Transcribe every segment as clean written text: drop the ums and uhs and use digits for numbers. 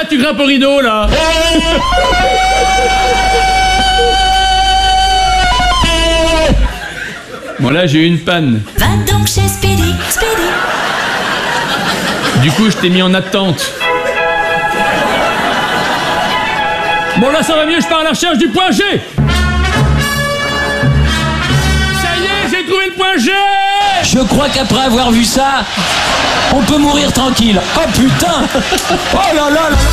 tu grimpes au rideau, là? Bon, là, j'ai eu une panne. Va donc chez Speedy, Speedy. Du coup, je t'ai mis en attente. Bon, là, ça va mieux, je pars à la recherche du point G. Ça y est, j'ai trouvé le point G. Je crois qu'après avoir vu ça, on peut mourir tranquille. Oh putain. Oh là là là.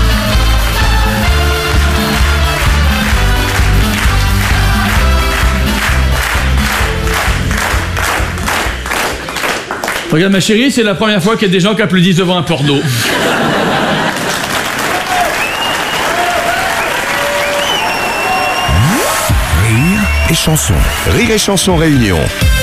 Regarde, ma chérie, c'est la première fois qu'il y a des gens qui applaudissent devant un porno. Et chanson. Rire et chanson réunion.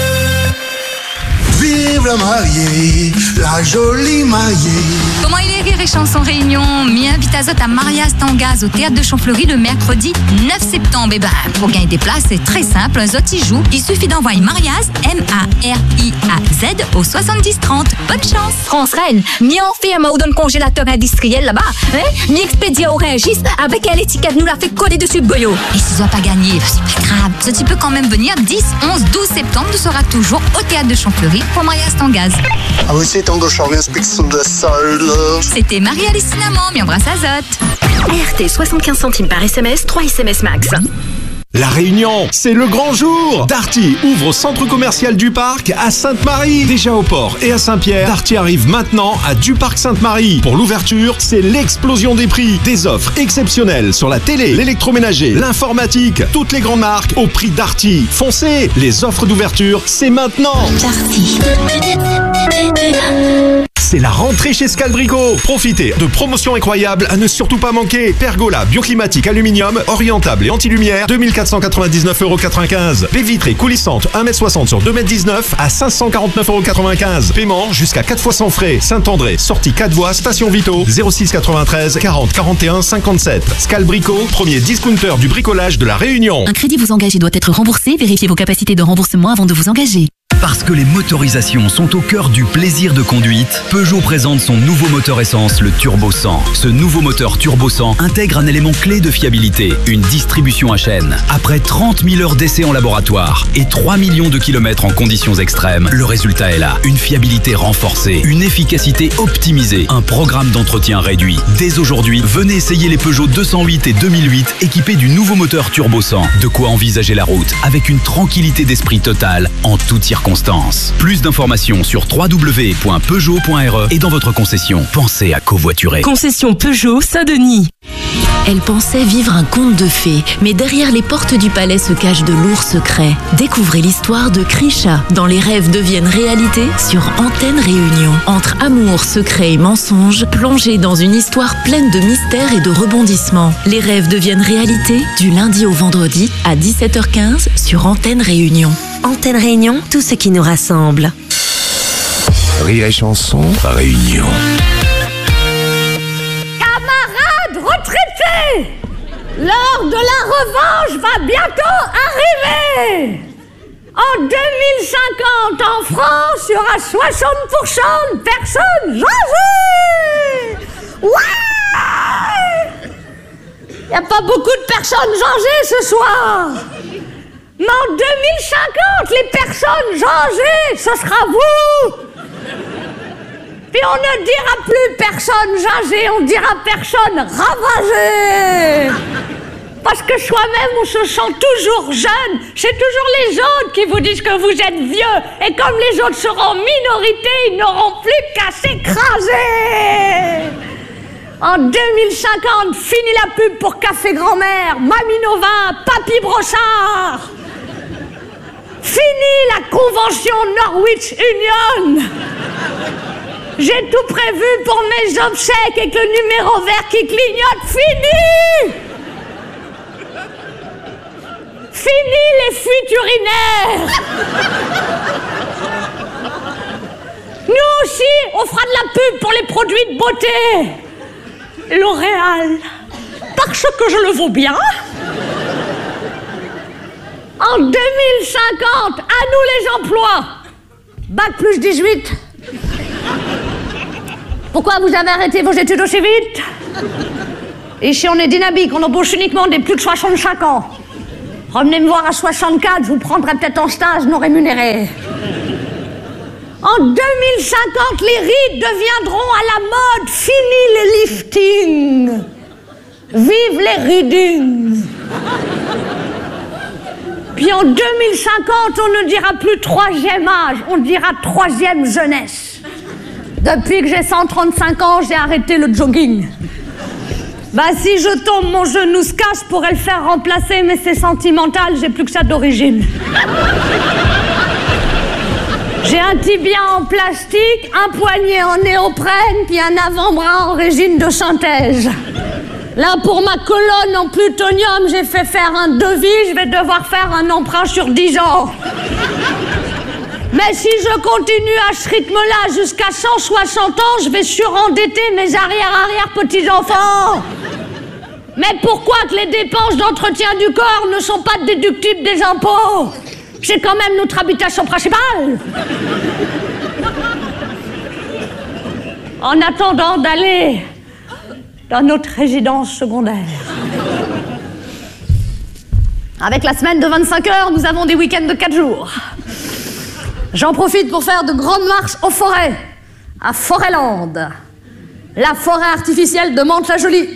Vive la mariée, la jolie mariée. Comment il est Rire et chanson réunion? Mi-invite Azot à Mariaz Tanguaz au théâtre de Champfleury le mercredi 9 septembre. Et ben, pour gagner des places, c'est très simple. Azot y joue. Il suffit d'envoyer Mariaz, M-A-R-I-A-Z au 7030. Bonne chance. France Reine, ni en firme ou d'un congélateur industriel là-bas, hein? Ni expédié au Régis avec quelle étiquette nous l'a fait coller dessus boyau. Et si tu dois pas gagner, c'est pas grave. Tu peux quand même venir 10, 11, 12 septembre. Tu seras toujours au théâtre de Champfleury pour Mariaz Tanguaz. Ah oui, c'est ton gauche, inspection de sol. C'était Marie-Alice Cinnamon, mi embrasse Azot. RT 75 centimes par SMS, 3 SMS max. La Réunion, c'est le grand jour. Darty ouvre au centre commercial du Parc à Sainte-Marie. Déjà au port et à Saint-Pierre, Darty arrive maintenant à du Parc Sainte-Marie. Pour l'ouverture, c'est l'explosion des prix. Des offres exceptionnelles sur la télé, l'électroménager, l'informatique, toutes les grandes marques au prix Darty. Foncez, les offres d'ouverture, c'est maintenant. Darty. C'est la rentrée chez Scalbrico. Profitez de promotions incroyables à ne surtout pas manquer. Pergola bioclimatique aluminium, orientable et anti-lumière, 2499,95 €. Baies vitrées coulissantes 1m60 sur 2m19 à 549,95 €. Paiement jusqu'à 4 fois sans frais. Saint-André, sortie 4 voies, station Vito, 06 93 40 41 57. Scalbrico, premier discounter du bricolage de la Réunion. Un crédit vous engage et doit être remboursé. Vérifiez vos capacités de remboursement avant de vous engager. Parce que les motorisations sont au cœur du plaisir de conduite, Peugeot présente son nouveau moteur essence, le Turbo 100. Ce nouveau moteur Turbo 100 intègre un élément clé de fiabilité, une distribution à chaîne. Après 30 000 heures d'essai en laboratoire et 3 millions de kilomètres en conditions extrêmes, le résultat est là. Une fiabilité renforcée, une efficacité optimisée, un programme d'entretien réduit. Dès aujourd'hui, venez essayer les Peugeot 208 et 2008 équipés du nouveau moteur Turbo 100. De quoi envisager la route avec une tranquillité d'esprit totale en toutes circonstances. Plus d'informations sur www.peugeot.re et dans votre concession. Pensez à covoiturer. Concession Peugeot Saint-Denis. Elle pensait vivre un conte de fées, mais derrière les portes du palais se cachent de lourds secrets. Découvrez l'histoire de Krisha dans Les rêves deviennent réalité sur Antenne Réunion. Entre amour, secret et mensonge, plongez dans une histoire pleine de mystères et de rebondissements. Les rêves deviennent réalité du lundi au vendredi à 17h15 sur Antenne Réunion. Antenne Réunion, tout ce qui nous rassemble. Rire et chanson, Réunion. Camarades retraités, l'heure de la revanche va bientôt arriver. En 2050, en France, il y aura 60% de personnes âgées. Ouais! Il n'y a pas beaucoup de personnes âgées ce soir. Mais en 2050, les personnes âgées, ce sera vous. Puis on ne dira plus personnes âgées, on dira personnes ravagées. Parce que soi-même, on se sent toujours jeune. C'est toujours les autres qui vous disent que vous êtes vieux. Et comme les autres seront en minorité, ils n'auront plus qu'à s'écraser. En 2050, fini la pub pour Café Grand-Mère, Mamie Nova, Papy Brossard. Fini la convention Norwich Union. J'ai tout prévu pour mes obsèques avec le numéro vert qui clignote. Fini. Fini les fuites urinaires. Nous aussi, on fera de la pub pour les produits de beauté. L'Oréal, parce que je le vaux bien. En 2050, à nous les emplois. Bac plus 18. Pourquoi vous avez arrêté vos études aussi vite? Ici, on est dynamique, on embauche uniquement des plus de 65 ans. Revenez me voir à 64, je vous prendrai peut-être en stage non rémunéré. En 2050, les rides deviendront à la mode. Fini les liftings. Vive les readings. Puis en 2050, on ne dira plus troisième âge, on dira troisième jeunesse. Depuis que j'ai 135 ans, j'ai arrêté le jogging. Bah si je tombe, mon genou se casse, je pourrais le faire remplacer, mais c'est sentimental, j'ai plus que ça d'origine. J'ai un tibia en plastique, un poignet en néoprène, puis un avant-bras en résine de synthèse. Là, pour ma colonne en plutonium, j'ai fait faire un devis, je vais devoir faire un emprunt sur 10 ans. Mais si je continue à ce rythme-là jusqu'à 160 ans, je vais surendetter mes arrière-petits-enfants. Mais pourquoi que les dépenses d'entretien du corps ne sont pas déductibles des impôts? C'est quand même notre habitation principale. En attendant d'aller dans notre résidence secondaire. Avec la semaine de 25 heures, nous avons des week-ends de 4 jours. J'en profite pour faire de grandes marches aux forêts, à Forêtland, la forêt artificielle de Mantes-la-Jolie.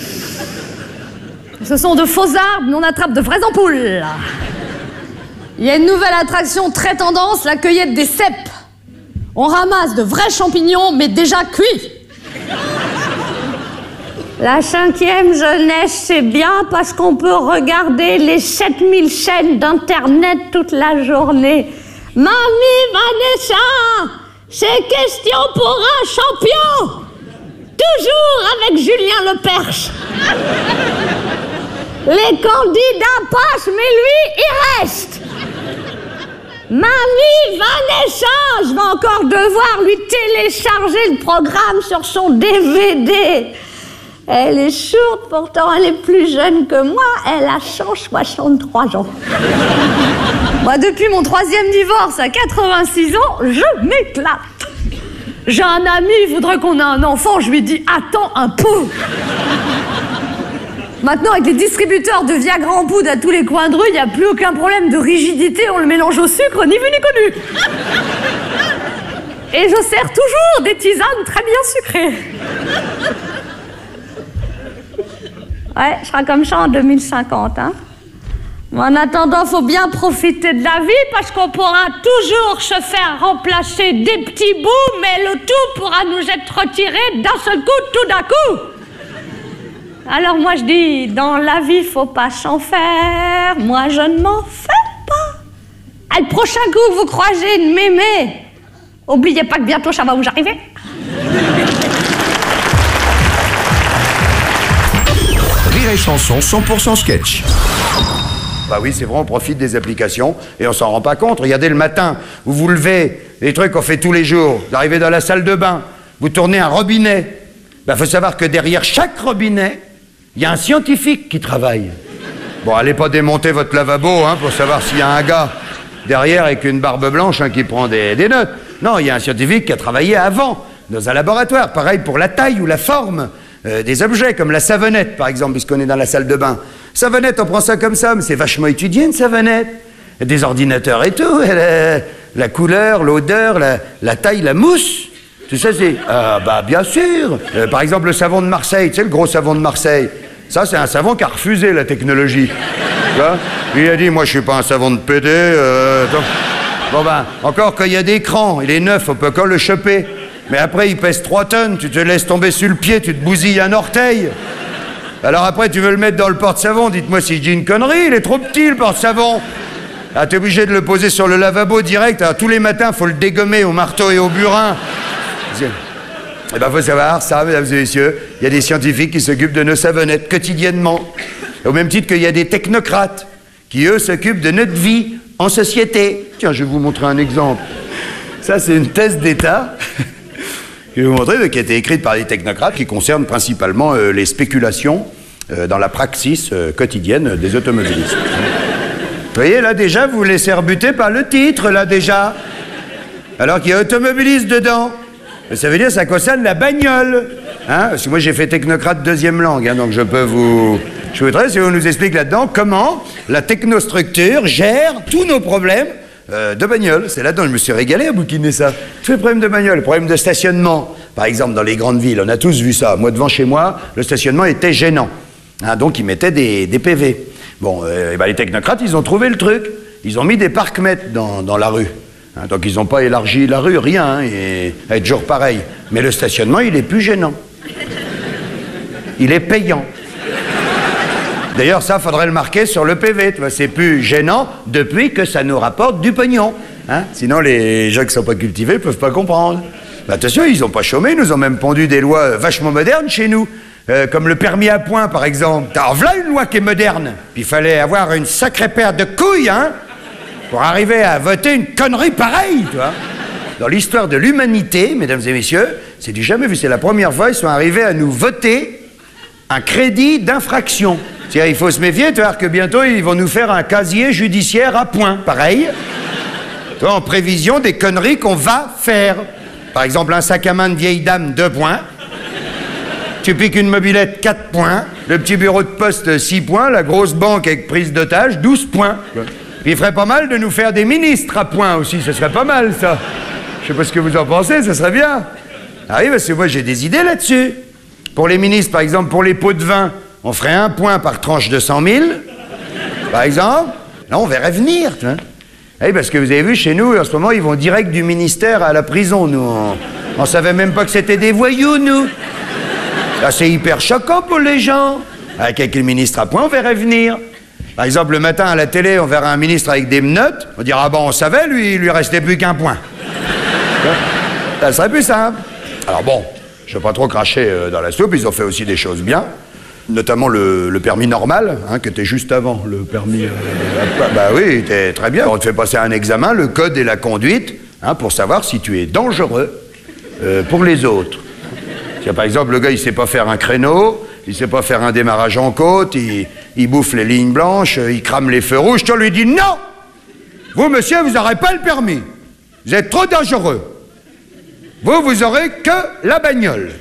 Ce sont de faux arbres, mais on attrape de vraies ampoules. Il y a une nouvelle attraction très tendance, la cueillette des cèpes. On ramasse de vrais champignons, mais déjà cuits. La 5e jeunesse, c'est bien parce qu'on peut regarder les 7000 chaînes d'Internet toute la journée. Mamie Vanessa, c'est question pour un champion. Toujours avec Julien Lepers. Les candidats passent, mais lui, il reste. Mamie Vanessa, je vais encore devoir lui télécharger le programme sur son DVD. Elle est sourde, pourtant elle est plus jeune que moi, elle a 163 ans. Moi, depuis mon 3e divorce à 86 ans, je m'éclate. J'ai un ami, il voudrait qu'on ait un enfant, je lui dis attends un peu. Maintenant, avec les distributeurs de Viagra en poudre à tous les coins de rue, il n'y a plus aucun problème de rigidité, on le mélange au sucre, ni vu ni connu. Et je sers toujours des tisanes très bien sucrées. Ouais, je serai comme ça en 2050, hein. Mais en attendant, faut bien profiter de la vie parce qu'on pourra toujours se faire remplacer des petits bouts, mais le tout pourra nous être retiré d'un seul coup, tout d'un coup. Alors moi je dis, dans la vie, faut pas s'en faire, moi je ne m'en fais pas. Et le prochain coup que vous croisez une mémé, oubliez pas que bientôt ça va vous arriver. Rire et chanson 100% sketch. Bah oui, c'est vrai, on profite des applications et on s'en rend pas compte. Regardez le matin, vous vous levez, les trucs qu'on fait tous les jours, vous arrivez dans la salle de bain, vous tournez un robinet. Bah faut savoir que derrière chaque robinet, il y a un scientifique qui travaille. Bon, allez pas démonter votre lavabo hein, pour savoir s'il y a un gars derrière avec une barbe blanche hein, qui prend des notes. Non, il y a un scientifique qui a travaillé avant, dans un laboratoire. Pareil pour la taille ou la forme des objets, comme la savonnette, par exemple, puisqu'on est dans la salle de bain. Savonnette, on prend ça comme ça, mais c'est vachement étudié, une savonnette. Des ordinateurs et tout, la couleur, l'odeur, la taille, la mousse. Tout ça, c'est... bah, bien sûr. Par exemple, le savon de Marseille, tu sais, le gros savon de Marseille. Ça, c'est un savon qui a refusé la technologie. Tu vois ? Il a dit, moi, je suis pas un savon de PD. Bon, ben, encore quand il y a des crans, il est neuf, on peut encore le choper. Mais après, il pèse 3 tonnes, tu te laisses tomber sur le pied, tu te bousilles un orteil. Alors après, tu veux le mettre dans le porte-savon, dites-moi si je dis une connerie, il est trop petit, le porte-savon. Ah, t'es obligé de le poser sur le lavabo direct, alors tous les matins, faut le dégommer au marteau et au burin. Eh ben, faut savoir ça, mesdames et messieurs, il y a des scientifiques qui s'occupent de nos savonnettes quotidiennement. Au même titre qu'il y a des technocrates qui, eux, s'occupent de notre vie en société. Tiens, je vais vous montrer un exemple. Ça, c'est une thèse d'État que je vais vous montrer, qui a été écrite par des technocrates qui concerne principalement les spéculations dans la praxis quotidienne des automobilistes. Vous voyez, là, déjà, vous vous laissez rebuter par le titre, là, déjà. Alors qu'il y a automobiliste dedans. Ça veut dire que ça concerne la bagnole. Hein? Parce que moi, j'ai fait technocrate deuxième langue, hein, donc je voudrais, si vous nous expliquez là-dedans, comment la technostructure gère tous nos problèmes de bagnole. C'est là-dedans, je me suis régalé à bouquiner ça. Tous les problèmes de bagnole, les problèmes de stationnement. Par exemple, dans les grandes villes, on a tous vu ça. Moi, devant chez moi, le stationnement était gênant. Hein, donc, ils mettaient des PV. Bon, les technocrates, ils ont trouvé le truc. Ils ont mis des parcs-mètres dans la rue. Hein, donc, ils n'ont pas élargi la rue, rien. Hein, et ça va être toujours pareil. Mais le stationnement, il est plus gênant. Il est payant. D'ailleurs, ça, faudrait le marquer sur le PV. Tu vois, c'est plus gênant depuis que ça nous rapporte du pognon. Hein? Sinon, les gens qui ne sont pas cultivés ne peuvent pas comprendre. Mais attention, ils n'ont pas chômé. Ils nous ont même pondu des lois vachement modernes chez nous. Comme le permis à points, par exemple. Alors, voilà une loi qui est moderne. Puis il fallait avoir une sacrée paire de couilles, hein, pour arriver à voter une connerie pareille, tu vois. Dans l'histoire de l'humanité, mesdames et messieurs, c'est du jamais vu. C'est la première fois qu'ils sont arrivés à nous voter un crédit d'infraction. C'est-à-dire, il faut se méfier, tu vois, que bientôt, ils vont nous faire un casier judiciaire à points. Pareil. Tu vois, en prévision des conneries qu'on va faire. Par exemple, un sac à main de vieille dame, 2 points. Tu piques une mobilette, 4 points. Le petit bureau de poste, 6 points. La grosse banque avec prise d'otage, 12 points. Puis il ferait pas mal de nous faire des ministres à points aussi. Ce serait pas mal, ça. Je sais pas ce que vous en pensez, ça serait bien. Ah oui, parce que moi, j'ai des idées là-dessus. Pour les ministres, par exemple, pour les pots de vin, on ferait 1 point par tranche de 100 000. Par exemple. Là, on verrait venir, tu vois. Oui, parce que vous avez vu, chez nous, en ce moment, ils vont direct du ministère à la prison, nous. On savait même pas que c'était des voyous, nous. Là, c'est hyper choquant pour les gens. Avec le ministre à point, on verrait venir. Par exemple, le matin à la télé, on verra un ministre avec des menottes. On dira, ah bon, on savait, lui, il lui restait plus qu'1 point. Ça serait plus simple. Alors bon, je ne vais pas trop cracher dans la soupe, ils ont fait aussi des choses bien. Notamment le permis normal, hein, qui était juste avant le permis... bah oui, il était très bien. On te fait passer un examen, le code et la conduite, hein, pour savoir si tu es dangereux pour les autres. Si, par exemple, le gars, il sait pas faire un créneau, il sait pas faire un démarrage en côte, il bouffe les lignes blanches, il crame les feux rouges, tu lui dis non! Vous, monsieur, vous n'aurez pas le permis. Vous êtes trop dangereux. Vous aurez que la bagnole.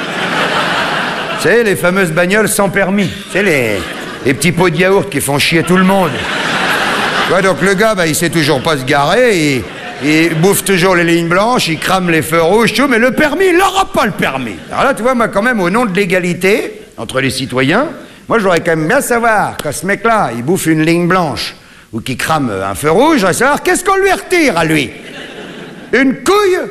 Vous savez, les fameuses bagnoles sans permis. C'est les petits pots de yaourt qui font chier tout le monde. Ouais, donc le gars, bah, il sait toujours pas se garer, il bouffe toujours les lignes blanches, il crame les feux rouges, tout, mais le permis, il n'aura pas le permis. Alors là, tu vois, moi, quand même, au nom de l'égalité entre les citoyens, moi, j'aurais quand même bien savoir, quand ce mec-là, il bouffe une ligne blanche ou qu'il crame un feu rouge, j'aurais savoir qu'est-ce qu'on lui retire à lui. Une couille?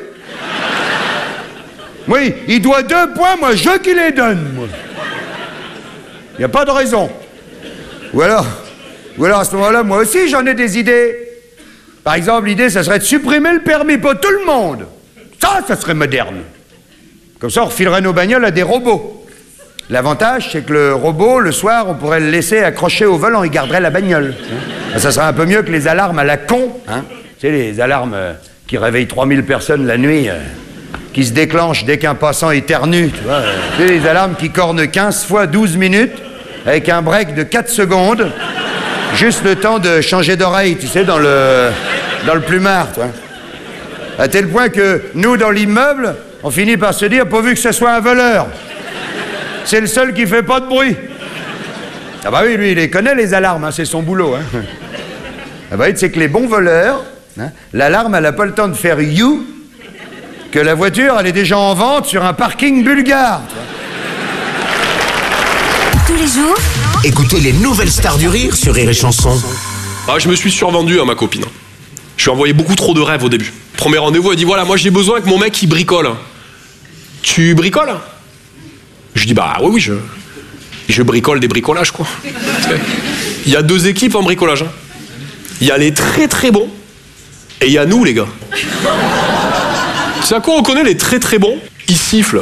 Oui, il doit 2 points, moi, je qui les donne, moi. Il n'y a pas de raison. Ou alors, à ce moment-là, moi aussi, j'en ai des idées. Par exemple, l'idée, ça serait de supprimer le permis pour tout le monde. Ça serait moderne. Comme ça, on refilerait nos bagnoles à des robots. L'avantage, c'est que le robot, le soir, on pourrait le laisser accroché au volant, il garderait la bagnole. Ça serait un peu mieux que les alarmes à la con. Hein. Tu sais, les alarmes qui réveillent 3000 personnes la nuit, qui se déclenchent dès qu'un passant éternue. Tu vois, tu sais, les alarmes qui cornent 15 fois 12 minutes, avec un break de 4 secondes, juste le temps de changer d'oreille, tu sais, dans le plumard, tu vois. À tel point que nous, dans l'immeuble, on finit par se dire, pourvu que ce soit un voleur. C'est le seul qui fait pas de bruit. Ah bah oui, lui, il les connaît, les alarmes, hein, c'est son boulot. Hein. Ah bah oui, c'est que les bons voleurs, hein, l'alarme, elle n'a pas le temps de faire you, que la voiture, elle est déjà en vente sur un parking bulgare. Tous les jours, écoutez les nouvelles stars du rire sur Rire et Chanson. Ah, je me suis survendu à ma copine. Je lui ai envoyé beaucoup trop de rêves au début. Premier rendez-vous, elle dit voilà, moi j'ai besoin que mon mec il bricole. Tu bricoles? Je dis bah oui, je bricole des bricolages quoi. Il y a 2 équipes en bricolage. Hein. Il y a les très très bons et il y a nous les gars. C'est à quoi on connaît les très très bons? Ils sifflent.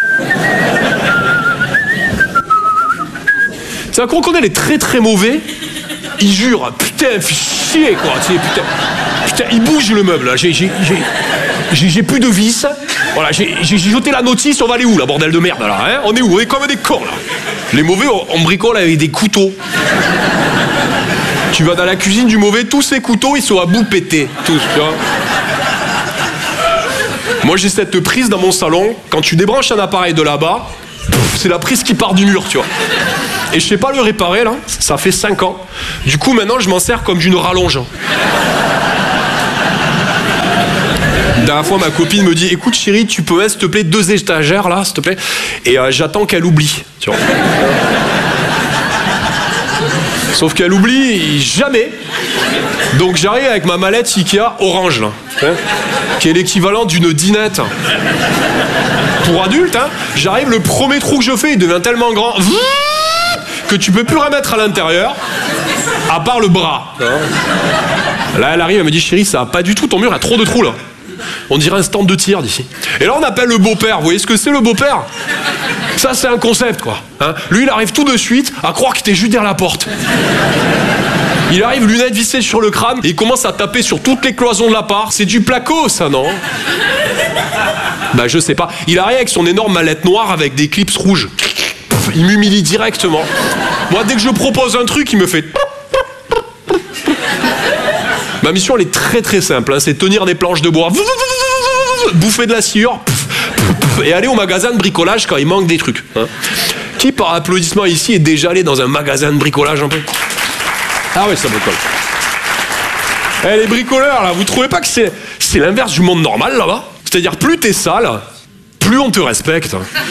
C'est à quoi on connaît les très très mauvais? Ils jurent. Putain, fais chier quoi. Putain, il bouge le meuble là. J'ai plus de vis. Voilà, j'ai jeté la notice, on va aller où là, bordel de merde là, hein? On est où? On est comme des cons là. Les mauvais, on bricole avec des couteaux. Tu vas dans la cuisine du mauvais, tous ces couteaux, ils sont à bout pétés. Tous, tu vois. Moi j'ai cette prise dans mon salon, quand tu débranches un appareil de là-bas, c'est la prise qui part du mur, tu vois. Et je sais pas le réparer là, ça fait 5 ans. Du coup maintenant je m'en sers comme d'une rallonge. La dernière fois ma copine me dit écoute chérie, tu peux mettre s'il te plaît 2 étagères là, s'il te plaît. Et j'attends qu'elle oublie, tu vois. Sauf qu'elle oublie jamais. Donc j'arrive avec ma mallette Ikea orange là, qui est l'équivalent d'une dinette pour adultes, hein. J'arrive, le premier trou que je fais, il devient tellement grand que tu peux plus remettre à l'intérieur, à part le bras. Là, elle arrive, elle me dit chérie, ça va pas du tout, ton mur a trop de trous là. On dirait un stand de tir d'ici. Et là, on appelle le beau-père. Vous voyez ce que c'est le beau-père? Ça, c'est un concept, quoi. Hein, lui, il arrive tout de suite à croire que t'es juste derrière la porte. Il arrive, lunettes vissées sur le crâne, et il commence à taper sur toutes les cloisons de l'appart. C'est du placo, ça, non? Bah, je sais pas. Il arrive avec son énorme mallette noire avec des clips rouges. Il m'humilie directement. Moi, dès que je propose un truc, il me fait... Ma mission, elle est très très simple, hein. C'est tenir des planches de bois, bouffer de la sciure, et aller au magasin de bricolage quand il manque des trucs. Hein. Qui, par applaudissement ici, est déjà allé dans un magasin de bricolage un peu? Ah ouais, ça bricole. Eh, les bricoleurs, là, vous trouvez pas que c'est l'inverse du monde normal, là-bas? C'est-à-dire, plus t'es sale, plus on te respecte.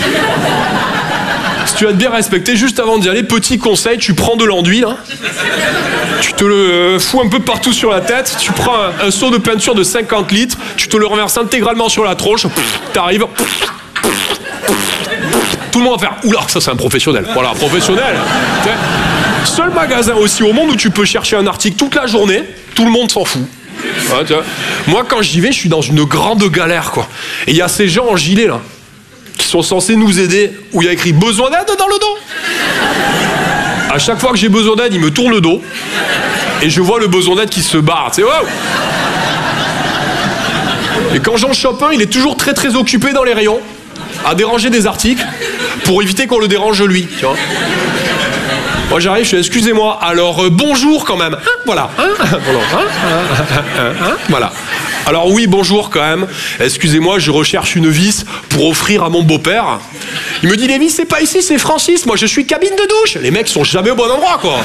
Si tu vas te bien respecter, juste avant d'y aller, petit conseil, tu prends de l'enduit, là. Tu te le fous un peu partout sur la tête, tu prends un seau de peinture de 50 litres, tu te le renverses intégralement sur la tronche, t'arrives, tout le monde va faire oula, ça c'est un professionnel. Voilà, professionnel. Seul magasin aussi au monde où tu peux chercher un article toute la journée, tout le monde s'en fout. Ouais, moi quand j'y vais, je suis dans une grande galère, quoi. Et il y a ces gens en gilet là qui sont censés nous aider, où il y a écrit besoin d'aide dans le dos. À chaque fois que j'ai besoin d'aide, il me tourne le dos et je vois le besoin d'aide qui se barre. Tu sais, wow. Et quand j'en chope un, il est toujours très très occupé dans les rayons à déranger des articles pour éviter qu'on le dérange lui. Tu vois. Moi j'arrive, je fais excusez-moi, alors bonjour quand même. Voilà. Voilà. Alors oui, bonjour quand même. Excusez-moi, je recherche une vis pour offrir à mon beau-père. Il me dit les vis, c'est pas ici, c'est Francis. Moi je suis cabine de douche. Les mecs sont jamais au bon endroit, quoi.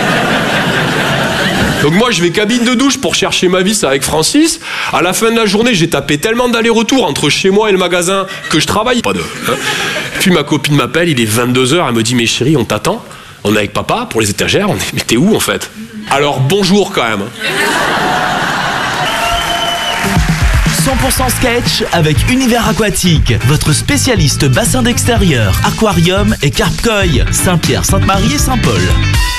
Donc moi je vais cabine de douche pour chercher ma vis avec Francis. À la fin de la journée, j'ai tapé tellement d'allers-retours entre chez moi et le magasin que je travaille pas de. Hein. Puis ma copine m'appelle, il est 22h, elle me dit mais chérie, on t'attend. On est avec papa pour les étagères. Mais t'es où en fait? Alors bonjour quand même. 100% sketch avec Univers Aquatique, votre spécialiste bassin d'extérieur, aquarium et carpe-koi, Saint-Pierre, Sainte-Marie et Saint-Paul.